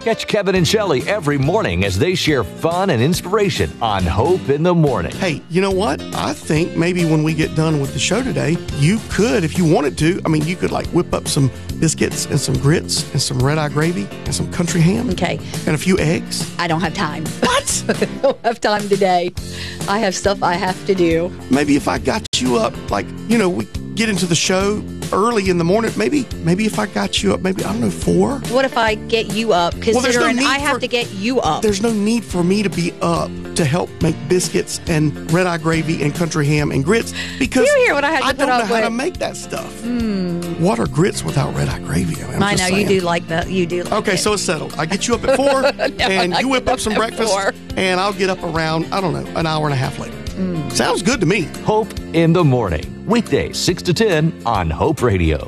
Catch Kevin and Shelley every morning as they share fun and inspiration on Hope in the Morning. Hey, you know what? I think maybe when we get done with the show today, you could, if you wanted to, you could like whip up some biscuits and some grits and some red-eye gravy and some country ham. Okay. And a few eggs. I don't have time. What? I don't have time today. I have stuff I have to do. Maybe if I got you up, we get into the show early in the morning, maybe if I got you up, 4. What if I get you up? Considering I have to get you up. There's no need for me to be up to help make biscuits and red-eye gravy and country ham and grits because you hear what I had to I put don't up know how with. to make that stuff. What are grits without red-eye gravy? I know, you do like that. You do like Okay, it. so it's settled. I get you up at 4, and you whip up some breakfast, 4. and I'll get up around, an hour and a half later. Sounds good to me. Hope in the Morning. Weekdays 6 to 10 on Hope Radio.